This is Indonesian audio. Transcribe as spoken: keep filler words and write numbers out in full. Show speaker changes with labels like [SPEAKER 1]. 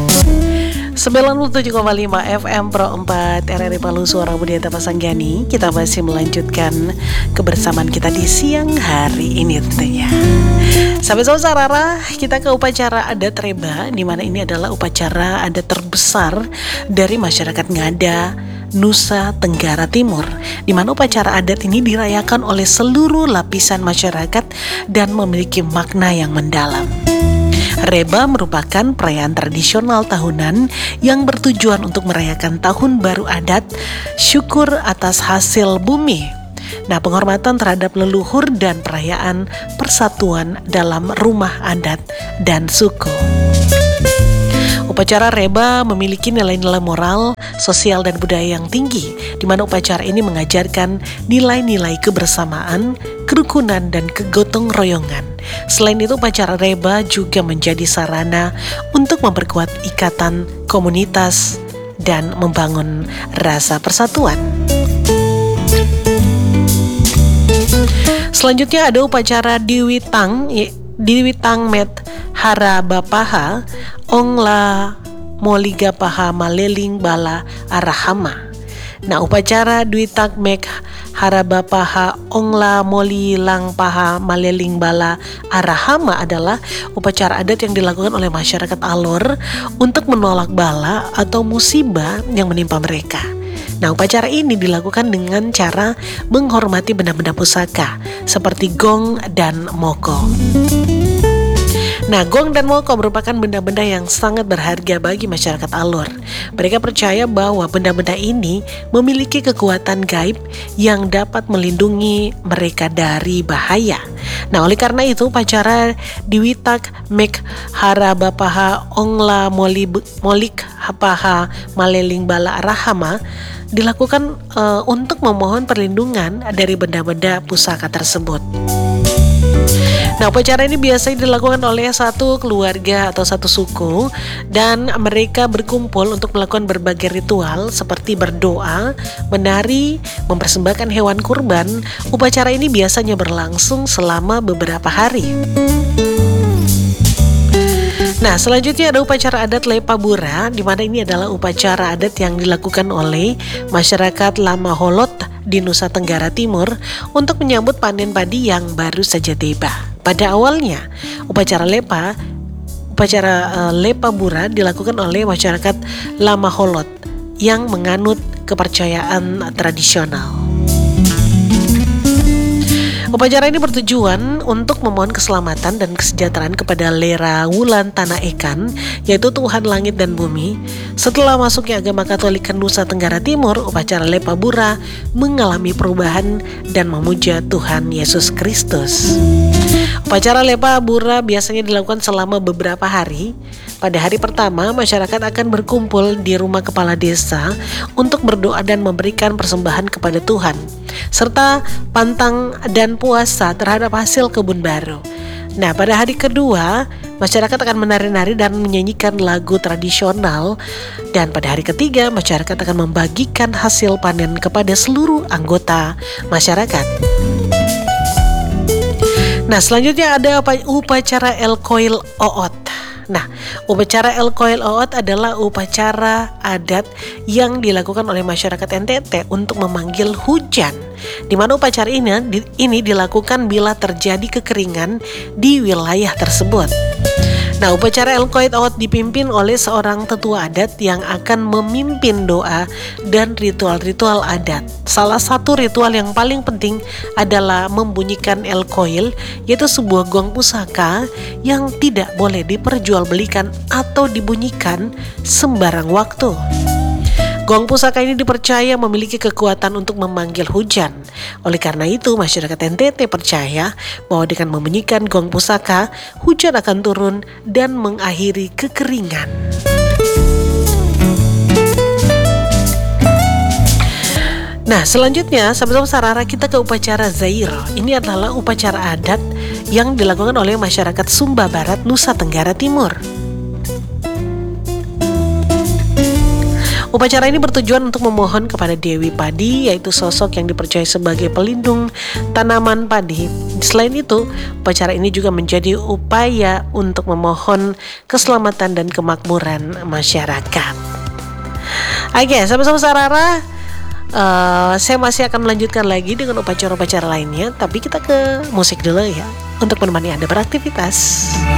[SPEAKER 1] sembilan puluh tujuh koma lima F M Pro empat R R I Palu, Suara Budaya Tapasanggani. Kita masih melanjutkan kebersamaan kita di siang hari ini tentunya. Sampai Sarara, kita ke upacara adat Reba, di mana ini adalah upacara adat terbesar dari masyarakat Ngada, Nusa Tenggara Timur, di mana upacara adat ini dirayakan oleh seluruh lapisan masyarakat dan memiliki makna yang mendalam. Reba merupakan perayaan tradisional tahunan yang bertujuan untuk merayakan tahun baru adat, syukur atas hasil bumi. Nah, penghormatan terhadap leluhur dan perayaan persatuan dalam rumah adat dan suku. Upacara Reba memiliki nilai-nilai moral, sosial, dan budaya yang tinggi, di mana upacara ini mengajarkan nilai-nilai kebersamaan, kerukunan, dan kegotong royongan. Selain itu, upacara Reba juga menjadi sarana untuk memperkuat ikatan komunitas dan membangun rasa persatuan. Selanjutnya ada upacara Diwitang, Diwitang Met Harabapaha Ongla Moligapaha Maleling Bala Arahama. Nah, upacara Dwitak Mek Harabapaha Ongla Molilang Paha Maleling Bala Arahama adalah upacara adat yang dilakukan oleh masyarakat Alor untuk menolak bala atau musibah yang menimpa mereka. Nah, upacara ini dilakukan dengan cara menghormati benda-benda pusaka seperti gong dan moko. Nah, gong dan moko merupakan benda-benda yang sangat berharga bagi masyarakat Alor. Mereka percaya bahwa benda-benda ini memiliki kekuatan gaib yang dapat melindungi mereka dari bahaya. Nah, oleh karena itu, upacara Diwitak Mek Harabapaha Ongla Molib, Molik Hapaha Maleling Bala Arahama dilakukan uh, untuk memohon perlindungan dari benda-benda pusaka tersebut. Nah, upacara ini biasanya dilakukan oleh satu keluarga atau satu suku, dan mereka berkumpul untuk melakukan berbagai ritual seperti berdoa, menari, mempersembahkan hewan kurban. Upacara ini biasanya berlangsung selama beberapa hari. Nah, selanjutnya ada upacara adat Lepabura, di mana ini adalah upacara adat yang dilakukan oleh masyarakat Lama Holot di Nusa Tenggara Timur untuk menyambut panen padi yang baru saja tiba. Pada awalnya, upacara Lepa, upacara uh, Lepabura dilakukan oleh masyarakat Lama Holot yang menganut kepercayaan tradisional. Upacara ini bertujuan untuk memohon keselamatan dan kesejahteraan kepada Lera Wulan Tanah Ekan, yaitu Tuhan langit dan bumi. Setelah masuknya agama Katolik ke Nusa Tenggara Timur, upacara Lepabura mengalami perubahan dan memuja Tuhan Yesus Kristus. Upacara Lepabura biasanya dilakukan selama beberapa hari. Pada hari pertama, masyarakat akan berkumpul di rumah kepala desa untuk berdoa dan memberikan persembahan kepada Tuhan, serta pantang dan puasa terhadap hasil kebun baru. Nah, pada hari kedua, masyarakat akan menari-nari dan menyanyikan lagu tradisional. Dan pada hari ketiga, masyarakat akan membagikan hasil panen kepada seluruh anggota masyarakat. Nah, selanjutnya ada upacara El Koil Oot. Nah, upacara El Koil Oot adalah upacara adat yang dilakukan oleh masyarakat N T T untuk memanggil hujan, di mana upacara ini, ini dilakukan bila terjadi kekeringan di wilayah tersebut. Nah, upacara El Koil Oot dipimpin oleh seorang tetua adat yang akan memimpin doa dan ritual-ritual adat. Salah satu ritual yang paling penting adalah membunyikan El Koil, yaitu sebuah gong pusaka yang tidak boleh diperjualbelikan atau dibunyikan sembarang waktu. Gong pusaka ini dipercaya memiliki kekuatan untuk memanggil hujan. Oleh karena itu, masyarakat N T T percaya bahwa dengan membunyikan gong pusaka, hujan akan turun dan mengakhiri kekeringan. Nah, selanjutnya, sahabat Sarara, kita ke upacara Zairo. Ini adalah upacara adat yang dilakukan oleh masyarakat Sumba Barat, Nusa Tenggara Timur. Upacara ini bertujuan untuk memohon kepada Dewi Padi, yaitu sosok yang dipercaya sebagai pelindung tanaman padi Selain itu, upacara ini juga menjadi upaya untuk memohon keselamatan dan kemakmuran masyarakat. Oke, sahabat-sahabat Sarara, uh, saya masih akan melanjutkan lagi dengan upacara-upacara lainnya, tapi kita ke musik dulu ya, untuk menemani Anda beraktivitas.